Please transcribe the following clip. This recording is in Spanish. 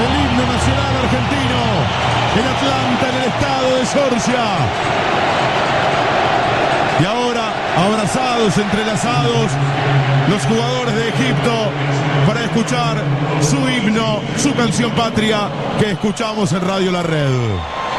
el himno nacional argentino, en Atlanta, en el estado de Georgia. Y ahora, abrazados, entrelazados, los jugadores de Egipto para escuchar su himno, su canción patria que escuchamos en Radio La Red.